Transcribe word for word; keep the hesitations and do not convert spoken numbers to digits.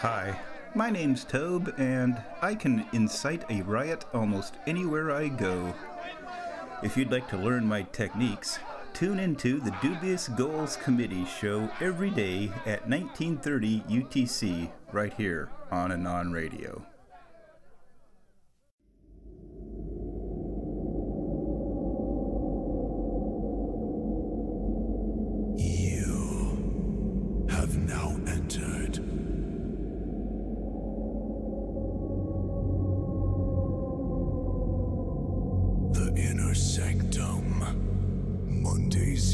Hi, my name's Tobe, and I can incite a riot almost anywhere I go. If you'd like to learn my techniques, tune into the Dubious Goals Committee show every day at nineteen thirty U T C right here on Anon Radio. You have now entered the inner sanctum. Mondays